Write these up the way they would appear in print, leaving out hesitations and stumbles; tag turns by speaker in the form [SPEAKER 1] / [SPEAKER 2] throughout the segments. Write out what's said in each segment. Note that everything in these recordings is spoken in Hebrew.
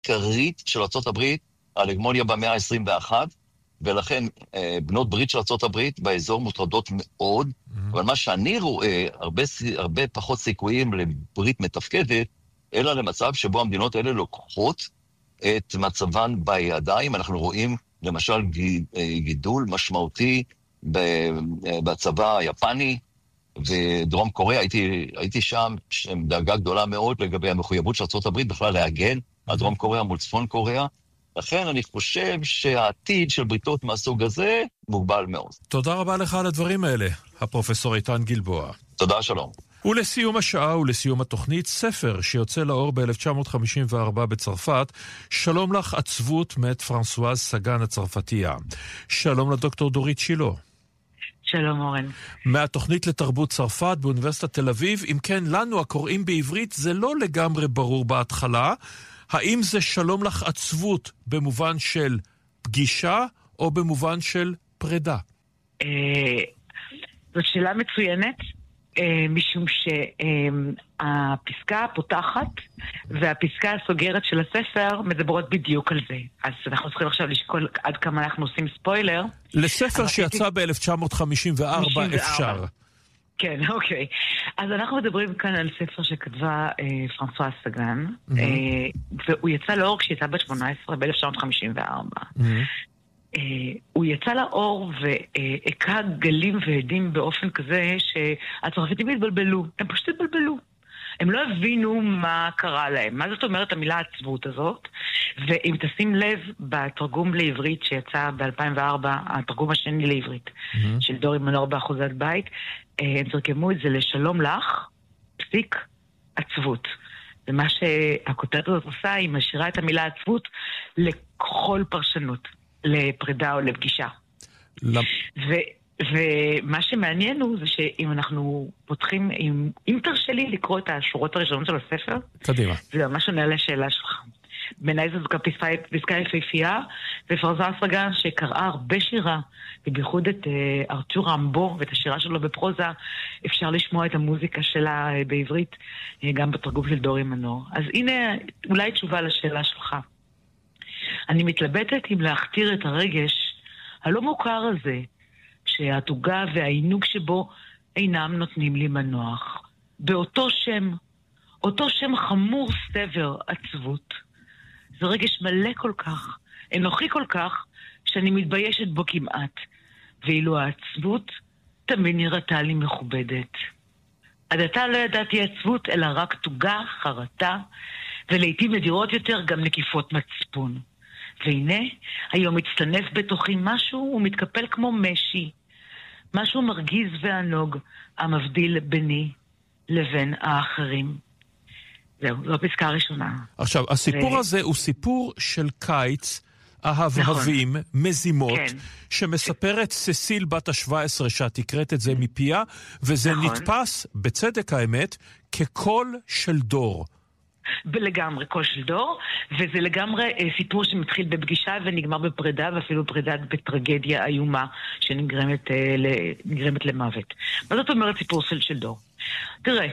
[SPEAKER 1] עיקרית של ארצות הברית, ההגמוניה במאה ה-21, ולכן בנות ברית של ארצות הברית באזור מוטרדות מאוד, אבל מה שאני רואה, הרבה פחות סיכויים לברית מתפקדת, אלא למצב שבו המדינות האלה לוקחות את מצבן בידיים. אנחנו רואים למשל גידול משמעותי בצבא היפני ודרום קוריאה. הייתי שם, דאגה גדולה מאוד לגבי המחויבות של ארצות הברית בכלל להגן על דרום קוריאה מול צפון קוריאה. לכן אני חושב שהעתיד של בריתות מהסוג הזה מוגבל מאוד.
[SPEAKER 2] תודה רבה לך על הדברים האלה, הפרופסור איתן גלבוע.
[SPEAKER 1] תודה, שלום.
[SPEAKER 2] ולסיום השעה ולסיום התוכנית, ספר שיוצא לאור ב-1954 בצרפת, שלום לך עצבות, מאת פרנסואז סגן הצרפתייה. שלום לדוקטור דורית שילה.
[SPEAKER 3] שלום אורן.
[SPEAKER 2] מהתוכנית לתרבות צרפת באוניברסיטת תל אביב. אם כן, לנו הקוראים בעברית זה לא לגמרי ברור בהתחלה. האם זה שלום לך עצבות במובן של פגישה או במובן של פרידה?
[SPEAKER 3] זאת שאלה מצוינת, משום שהפסקה הפותחת והפסקה הסוגרת של הספר מדברות בדיוק על זה. אז אנחנו צריכים עכשיו לשקול עד כמה אנחנו עושים ספוילר.
[SPEAKER 2] לספר שיצא ב-1954 אפשר.
[SPEAKER 3] כן, אוקיי. אז אנחנו מדברים כאן על ספר שכתבה פרנסואז סגן, והוא יצא לאור כשיצא בת 18 ב-1954. הוא יצא לאור והקה גלים ועדים באופן כזה שהצרפתים התבלבלו. הם פשוט התבלבלו. הם לא הבינו מה קרה להם. מה זאת אומרת המילה עצבות הזאת? ואם תשים לב, בתרגום לעברית שיצא ב-2004, התרגום השני לעברית, של דורי מנור באחוזת בית, הם תרגמו את זה לשלום לך, פסיק, עצבות. ומה שהכותרת הזאת עושה, היא משאירה את המילה עצבות לכל פרשנות, לפרידה או לפגישה. ומה שמעניין הוא זה שאם אנחנו פותחים, אם תרשה לי לקרוא את השורות הראשונות של הספר,
[SPEAKER 2] קדימה.
[SPEAKER 3] זה ממש עונה לשאלה שלך. בעיניי זו פסקה יפהפייה, ופרנסואז סגן שקראה הרבה שירה, ובייחוד את ארתור רמבו ואת השירה שלו בפרוזה, אפשר לשמוע את המוזיקה שלה בעברית, גם בתרגום של דורי מנור. אז הנה אולי תשובה לשאלה שלך. אני מתלבטת אם להכתיר את הרגש הלא מוכר הזה, שהתוגה והעינוג שבו אינם נותנים לי מנוח. באותו שם, אותו שם חמור סבר עצבות. זה רגש מלא כל כך, אנוכי כל כך, שאני מתביישת בו כמעט. ואילו העצבות תמיד נראתה לי מכובדת. עד עתה לא ידעתי עצבות, אלא רק תוגה, חרטה, ולעיתים נדירות יותר גם נקיפות מצפון. והנה, היום מצטנף בתוכי משהו ומתקפל כמו משי. משהו מרגיז וענוג, המבדיל ביני לבין האחרים. זהו, זו הפסקה הראשונה.
[SPEAKER 2] עכשיו, הסיפור הזה הוא סיפור של קיץ, אהבים, מזימות, שמספרת ססיל בת ה-17, שאת תקראת את זה מפיה, וזה נתפס, בצדק האמת, כקול של דור.
[SPEAKER 3] לגמרי, קול של דור, וזה לגמרי סיפור שמתחיל בפגישה ונגמר בפרידה, ואפילו פרידה בטרגדיה איומה שנגרמת למוות. מה זאת אומרת סיפור של דור? תראה,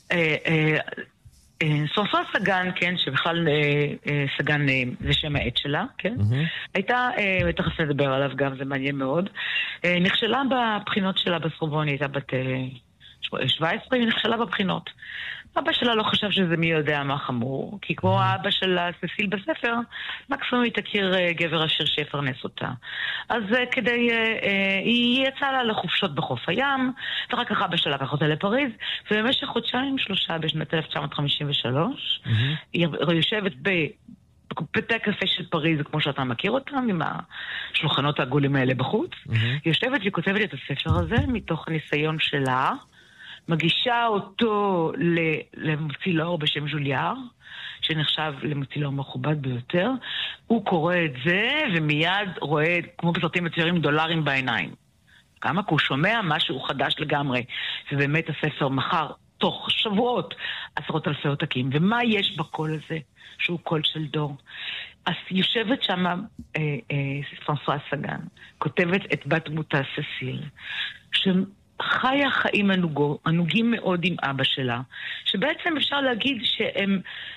[SPEAKER 3] פרנסואז סגן, כן, שבכלל סגן זה שם העט שלה, כן, הייתה, תכף נדבר עליו גם, זה מעניין מאוד, נכשלה בבחינות שלה בסורבון, היא הייתה בת 17, היא נכשלה בבחינות. אבא שלה לא חשב שזה מי יודע מה חמור, כי כמו האבא שלה, ססיל בספר, מקסימום היא תכיר גבר אשר שיפרנס אותה. אז היא יצאה לה לחופשות בחוף הים, ואחר כך אבא שלה לקח אותה לפריז, ובמשך חודשיים-שלושה בשנת 1953, היא יושבת בבתי הקפה של פריז, כמו שאתה מכיר אותם, עם השולחנות העגולים האלה בחוץ, היא יושבת וכותבת את הספר הזה מתוך הניסיון שלה, מגישה אותו למוציא לאור בשם ז'וליאר, שנחשב למוציא לאור מכובד ביותר. הוא קורא את זה ומיד רואה, כמו בסרטים מצוירים, דולרים בעיניים. כמה? כי הוא שומע משהו חדש לגמרי. ובאמת הספר מחר, תוך שבועות, 10,000 עותקים. ומה יש בקול הזה? שהוא קול של דור. אז יושבת שם פרנסואז סגן, כותבת את בת דמותה ססיל, חיה חיים ענוגים מאוד עם אבא שלה, שבעצם אפשר להגיד שהם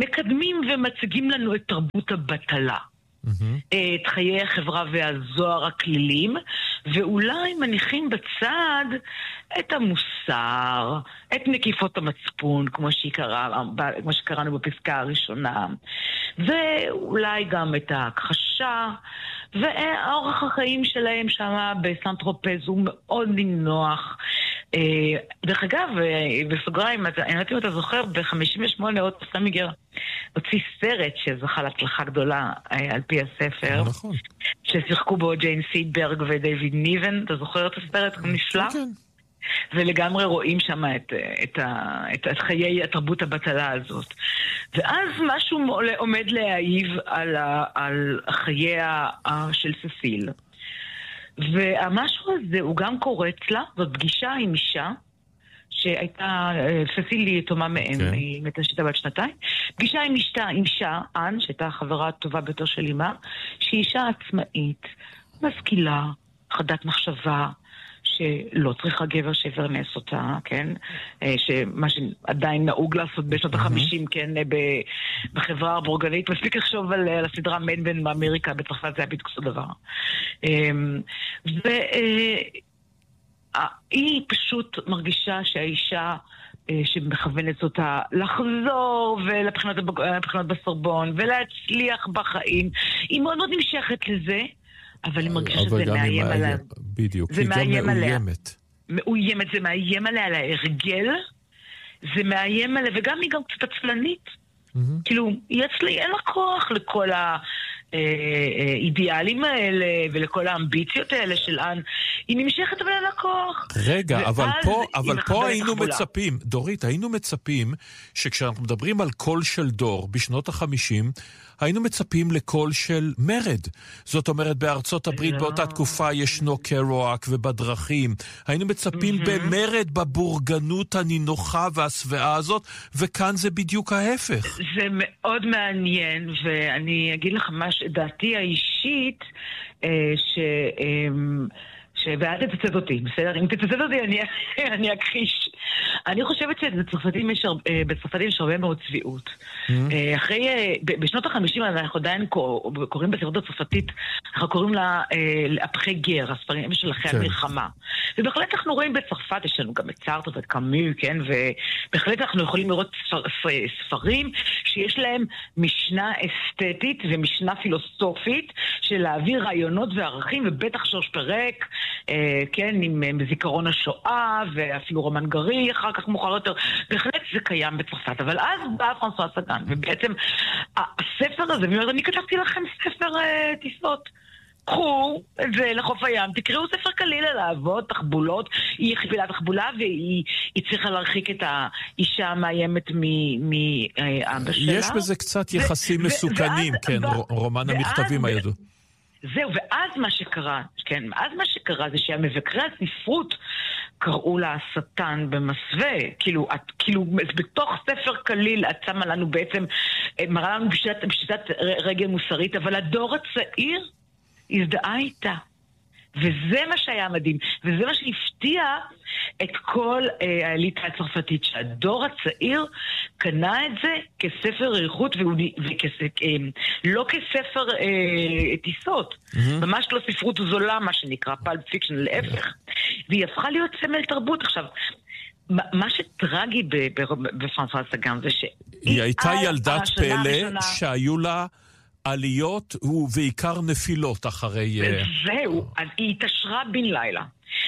[SPEAKER 3] מקדמים ומציגים לנו את תרבות הבטלה. את חיי החברה והזוהר הכלילים, ואולי מניחים בצד את המוסר, את נקיפות המצפון, כמו שקראנו בפסקה הראשונה, ואולי גם את ההכחשה, והאורח החיים שלהם שם בסנטרופז הוא מאוד נינוח. דרך אגב, בסוגריים, אני יודעת אם אתה זוכר, ב-58 עוד סמיגר הוציא סרט שזכה להצלחה גדולה על פי הספר,
[SPEAKER 2] נכון.
[SPEAKER 3] ששיחקו בו ג'יין סידברג ודייוויד ניבן, אתה זוכר את הסרט? נפלא? כן. ולגמרי רואים שם את חיי התרבות הבטלה הזאת. ואז משהו עומד להעיב על חייה של ססיל. והמשהו הזה הוא גם קורה אצלה, זאת פגישה עם אישה, שהייתה, ססיל היא יתומה מאם, היא מתה שהייתה בת 2, פגישה עם אישה, אן, שהייתה החברה הטובה ביותר של אימה, שהיא אישה עצמאית, משכילה, חדת מחשבה, שלא צריכה גבר שיפרנס אותה, כן? שמה שעדיין נהוג לעשות בשנות ה-50, כן? בחברה הבורגנית, מספיק לחשוב על הסדרה מיינבן באמריקה, בצרפת זה היה בדיוק אותו דבר. והיא פשוט מרגישה שהאישה שמכוונת אותה לחזור ולבחינות בסורבון ולהצליח בחיים, היא מאוד מאוד נמשכת לזה, אבל היא מרגישה שזה מאיים עליה.
[SPEAKER 2] בדיוק, היא גם מאוימת.
[SPEAKER 3] מאוימת, זה מאיים עליה על ההרגל, זה מאיים עליה, וגם היא גם קצת עצלנית. כאילו, אין לה כוח לכל האידיאלים האלה, ולכל האמביציות האלה של אן. היא נמשכת אבל אין לה כוח.
[SPEAKER 2] רגע, אבל פה היינו מצפים, דורית, היינו מצפים שכשאנחנו מדברים על קול של דור בשנות ה-50, היינו מצפים לקול של מרד. זאת אומרת, בארצות הברית באותה תקופה ישנו קרואק ובדרכים. היינו מצפים במרד בבורגנות הנינוחה והסוואה הזאת, וכאן זה בדיוק ההפך.
[SPEAKER 3] זה מאוד מעניין, ואני אגיד לך מה שדעתי האישית, ואל תצטט אותי, בסדר? אם תצטט אותי אני אכחיש. אני חושבת שבצרפתים יש הרבה מאוד צביעות. בשנות ה-50 אנחנו עדיין קוראים בספרות הצרפתית, אנחנו קוראים לה להפכי גר, הספרים של אחרי המלחמה. ובהחלט אנחנו רואים בצרפת, יש לנו גם את סארטר וקאמי, כן? ובהחלט אנחנו יכולים לראות ספרים שיש להם משנה אסתטית ומשנה פילוסופית של להעביר רעיונות וערכים, ובטח שוש פרק, כן, עם זיכרון השואה, ואפילו רומן גרי, אחר כך מאוחר יותר, בהחלט זה קיים בצרפת, אבל אז באה פרנסואה סגן, ובעצם הספר הזה, אני כתבתי לכם ספר טיסות, קחו את זה לחוף הים, תקראו ספר קליל על האבות, תחבולות, היא חבילה תחבולה, והיא צריכה להרחיק את האישה המאיימת מאבא שלה.
[SPEAKER 2] יש בזה קצת יחסים מסוכנים, כן, רומן המכתבים הידוע.
[SPEAKER 3] זהו, ואז מה שקרה, כן, אז מה שקרה זה שהמבקרי הספרות קראו לה השטן במסווה, כאילו בתוך ספר קליל את שמה לנו בעצם, מראה לנו פשיטת רגל מוסרית, אבל הדור הצעיר הזדהה איתה. וזה מה שהיה מדהים, וזה מה שהפתיע את כל האליטה הצרפתית, שהדור הצעיר קנה את זה כספר איכות, לא כספר טיסות. ממש לא ספרות זולה, מה שנקרא פלפ פיקשן, להפך. והיא הפכה להיות סמל תרבות. עכשיו, מה שטרגי בפרנסואה סגן זה
[SPEAKER 2] היא הייתה ילדת פלא שהיו לה עליות ובעיקר נפילות אחרי...
[SPEAKER 3] זהו, אז היא התעשרה בן לילה.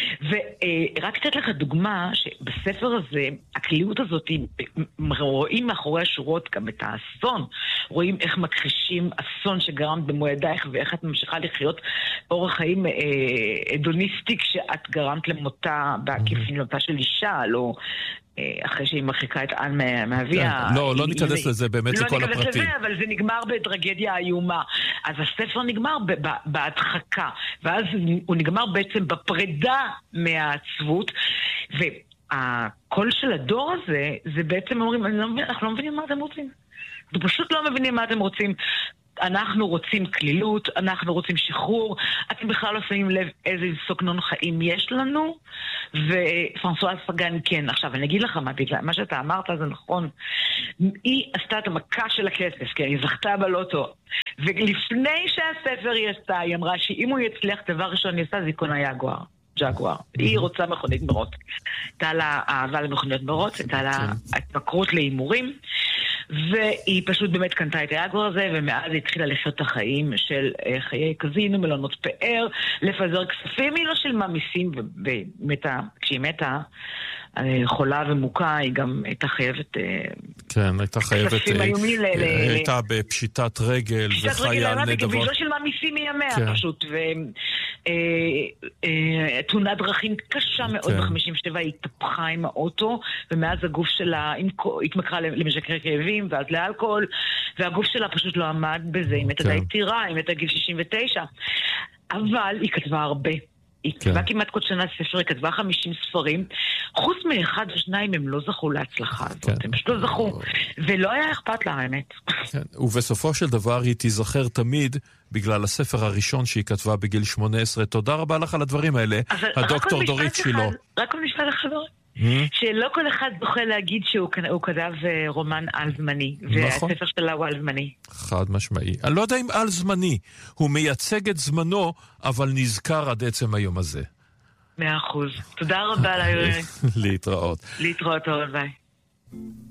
[SPEAKER 3] ורק לתת לך דוגמה שבספר הזה, הכליות הזאת, רואים מאחורי השורות גם את האסון, רואים איך מכחישים אסון שגרמת במועדייך, ואיך את ממשיכה לחיות אורח חיים אדוניסטי כשאת גרמת למותה בעקיפין, למותה של אישה, לא... אחרי שהיא מרחיקה את אן מאביה.
[SPEAKER 2] לא ניכנס לזה באמת לכל הפרטים. לא ניכנס לזה, אבל
[SPEAKER 3] זה נגמר בטרגדיה איומה. אז הספר נגמר בהדחקה, ואז הוא נגמר בעצם בפרידה מהעצבות, והקול של הדור הזה, זה בעצם אומרים, אנחנו לא מבינים מה אתם רוצים. אנחנו פשוט לא מבינים מה אתם רוצים. אנחנו רוצים כלילות, אנחנו רוצים שחרור, אתם בכלל לא שמים לב איזה סוגנון חיים יש לנו, ופרנסואז פגן כן. עכשיו, אני אגיד לך מה שאתה אמרת זה נכון, היא עשתה את המכה של הכסף, כן, היא זכתה בלוטו, ולפני שהספר היא עשתה, היא אמרה שאם הוא יצליח, דבר ראשון היא עשתה, זה קונה ג'גואר. היא רוצה מכונית מרוץ. הייתה לה אהבה למכוניות מרוץ, הייתה לה התמכרות להימורים, והיא פשוט באמת קנתה את הג'גואר הזה, ומאז היא התחילה לחיות את החיים של חיי קזינו, מלונות פאר, לפזר כספים. היא לא שילמה מיסים, כשהיא מתה, חולה ומוכה, היא גם הייתה חייבת...
[SPEAKER 2] כן, הייתה חייבת... הייתה בפשיטת רגל, וחיה נדבות.
[SPEAKER 3] והיא לא שילמה מיסים מימיה, פשוט. תאונת דרכים קשה מאוד ב-57, היא התהפכה עם האוטו, ומאז הגוף שלה התמכרה למשכרי כאבים, ואז לאלכוהול, והגוף שלה פשוט לא עמד בזה, היא מתה די טירה, היא מתה גיל 69. אבל היא כתבה הרבה. היא כתבה כמעט כל שנה ספר, היא כתבה 50 ספרים, חוץ מאחד או שניים הם לא זכו להצלחה הזאת, הם פשוט לא זכו, ולא היה אכפת לה האמת.
[SPEAKER 2] ובסופו של דבר היא תיזכר תמיד בגלל הספר הראשון שהיא כתבה בגיל 18. תודה רבה לך על הדברים האלה, הדוקטור דורית שילה.
[SPEAKER 3] רק עוד משפט אחד, שלא כל אחד זוכה להגיד שהוא כתב רומן על זמני, והספר שלה הוא על זמני.
[SPEAKER 2] חד משמעי. אני לא יודע אם על זמני, הוא מייצג את זמנו, אבל נזכר עד עצם היום הזה.
[SPEAKER 3] 100%. תודה רבה.
[SPEAKER 2] להתראות.
[SPEAKER 3] להתראות, ביי.